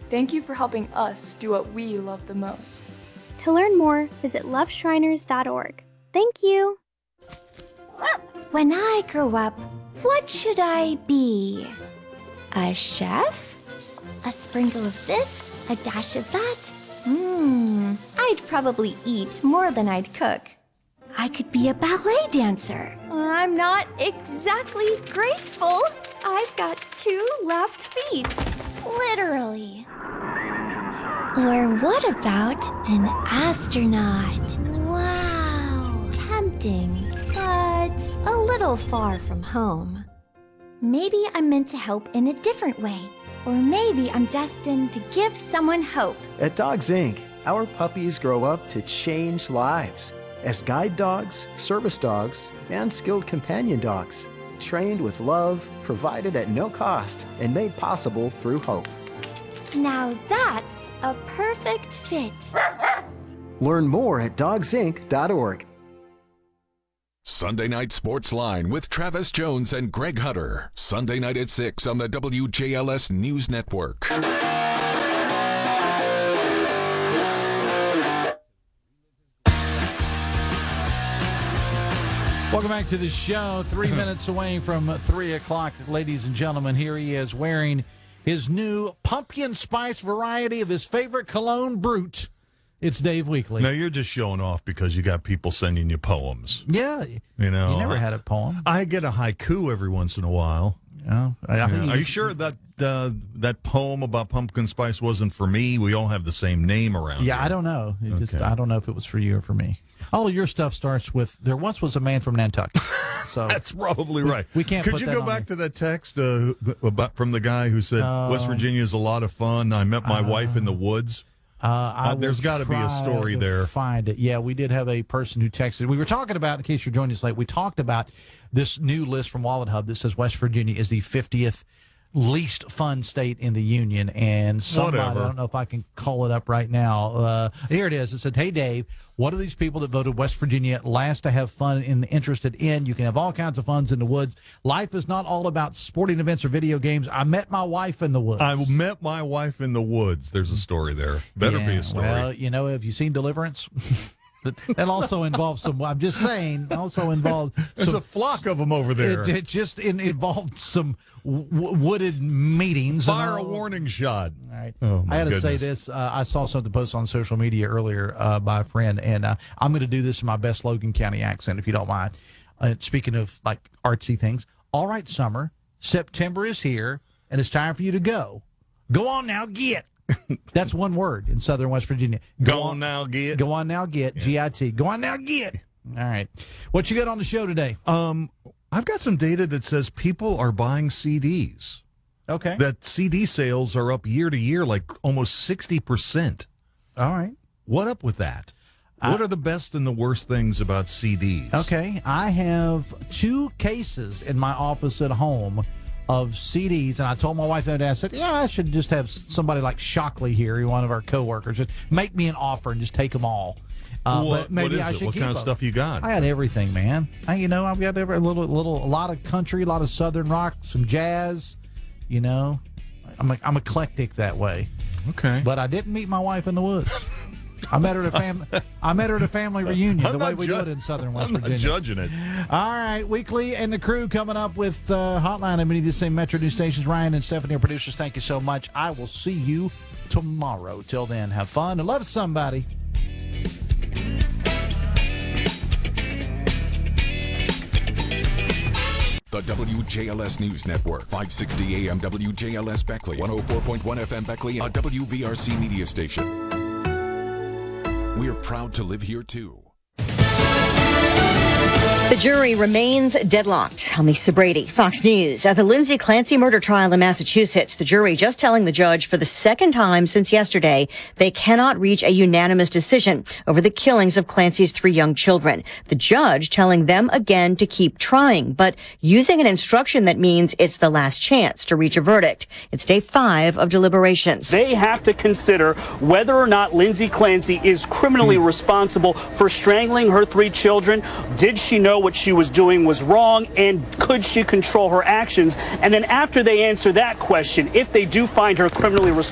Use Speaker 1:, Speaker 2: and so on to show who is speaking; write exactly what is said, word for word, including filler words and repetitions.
Speaker 1: Thank you for helping us do what we love the most.
Speaker 2: To learn more, visit love shriners dot org. Thank you.
Speaker 3: When I grow up, what should I be? A chef? A sprinkle of this, a dash of that? Mmm, I'd probably eat more than I'd cook. I could be a ballet dancer. I'm not exactly graceful. I've got two left feet. Literally. Or what about an astronaut? Wow. Tempting, but a little far from home. Maybe I'm meant to help in a different way. Or maybe I'm destined to give someone hope.
Speaker 4: At Dogs Incorporated, our puppies grow up to change lives as guide dogs, service dogs, and skilled companion dogs. Trained with love, provided at no cost, and made possible through hope.
Speaker 3: Now that's a perfect fit.
Speaker 4: Learn more at dogs inc dot org.
Speaker 5: Sunday Night Sports Line with Travis Jones and Greg Hunter. Sunday night at six on the W J L S News Network.
Speaker 6: Welcome back to the show. Three minutes away from three o'clock, ladies and gentlemen. Here he is wearing his new pumpkin spice variety of his favorite cologne, Brut. It's Dave Weekly.
Speaker 7: No, you're just showing off because you got people sending you poems.
Speaker 6: Yeah.
Speaker 7: You know,
Speaker 6: You never had a poem.
Speaker 7: I get a haiku every once in a while.
Speaker 6: Yeah. I, I think
Speaker 7: Are you sure that uh, that poem about pumpkin spice wasn't for me? We all have the same name around
Speaker 6: Yeah,
Speaker 7: here.
Speaker 6: I don't know. It just
Speaker 7: Okay.
Speaker 6: I don't know if it was for you or for me. All of your stuff starts with, there once was a man from Nantucket. So
Speaker 7: That's probably
Speaker 6: we,
Speaker 7: right.
Speaker 6: We can't
Speaker 7: Could
Speaker 6: put
Speaker 7: you
Speaker 6: that
Speaker 7: go
Speaker 6: on
Speaker 7: back
Speaker 6: there.
Speaker 7: to that text uh, about from the guy who said
Speaker 6: Uh,
Speaker 7: West Virginia is a lot of fun? I met my
Speaker 6: uh,
Speaker 7: wife in the woods.
Speaker 6: Uh, I
Speaker 7: Uh, there's
Speaker 6: will
Speaker 7: gotta be a
Speaker 6: try
Speaker 7: story
Speaker 6: to
Speaker 7: there.
Speaker 6: Find it. Yeah, we did have a person who texted. We were talking about, in case you're joining us late, we talked about this new list from Wallet Hub that says West Virginia is the fiftieth least fun state in the union. And somebody,
Speaker 7: Whatever.
Speaker 6: I don't know if I can call it up right now. Uh, here it is. It said, "Hey, Dave, what are these people that voted West Virginia last to have fun and interested in? You can have all kinds of funs in the woods. Life is not all about sporting events or video games. I met my wife in the woods."
Speaker 7: I met my wife in the woods. There's a story there. Better be
Speaker 6: Yeah,
Speaker 7: a story.
Speaker 6: Well, you know, have you seen Deliverance? That, that also involves some. I'm just saying. Also involved.
Speaker 7: There's
Speaker 6: some,
Speaker 7: a flock of them over there.
Speaker 6: It, it just in, involved some w- wooded meetings. and
Speaker 7: Fire a
Speaker 6: all.
Speaker 7: warning shot.
Speaker 6: All right.
Speaker 7: Oh, my
Speaker 6: I had to say
Speaker 7: goodness.
Speaker 6: this. Uh, I saw something posted on social media earlier uh, by a friend, and uh, I'm going to do this in my best Logan County accent, if you don't mind. Uh, speaking of like artsy things, all right, summer, September is here, and it's time for you to go. Go on now, get. That's one word in Southern West Virginia.
Speaker 7: Go on now, get.
Speaker 6: Go on now, get. G I T. Go on now, get. All right. What you got on the show today?
Speaker 7: Um, I've got some data that says people are buying C Ds.
Speaker 6: Okay.
Speaker 7: That C D sales are up year to year, like almost sixty percent.
Speaker 6: All right.
Speaker 7: What up with that? What are the best and the worst things about C Ds?
Speaker 6: Okay. I have two cases in my office at home of C Ds, and I told my wife that day, I said, yeah, I should just have somebody like Shockley here, one of our coworkers, just make me an offer and just take them all. Uh,
Speaker 7: what,
Speaker 6: but maybe
Speaker 7: what is
Speaker 6: I
Speaker 7: it?
Speaker 6: should
Speaker 7: What
Speaker 6: keep
Speaker 7: kind of
Speaker 6: them.
Speaker 7: stuff you got?
Speaker 6: I got everything, man. I, you know, I've got every little, little, a lot of country, a lot of southern rock, some jazz. You know, I'm a, I'm eclectic that way.
Speaker 7: Okay,
Speaker 6: but I didn't meet my wife in the woods. I met her at a family. I met her at a family reunion.
Speaker 7: I'm
Speaker 6: the way
Speaker 7: not
Speaker 6: we
Speaker 7: ju-
Speaker 6: do it in Southern West
Speaker 7: I'm
Speaker 6: Virginia.
Speaker 7: not judging it.
Speaker 6: All right, Weekly and the crew coming up with uh, Hotline at many of the same Metro News stations. Ryan and Stephanie, our producers, thank you so much. I will see you tomorrow. Till then, have fun and love somebody.
Speaker 5: The W J L S News Network, five sixty A M W J L S Beckley, one oh four point one F M Beckley, a W V R C media station. We're proud to live here, too.
Speaker 8: The jury remains deadlocked on Lisa Brady. Fox News. At the Lindsay Clancy murder trial in Massachusetts, the jury just telling the judge for the second time since yesterday they cannot reach a unanimous decision over the killings of Clancy's three young children. The judge telling them again to keep trying, but using an instruction that means it's the last chance to reach a verdict. It's day five of deliberations.
Speaker 9: They have to consider whether or not Lindsay Clancy is criminally responsible for strangling her three children. Did she know what she was doing was wrong, and could she control her actions? And then after they answer that question, if they do find her criminally responsible,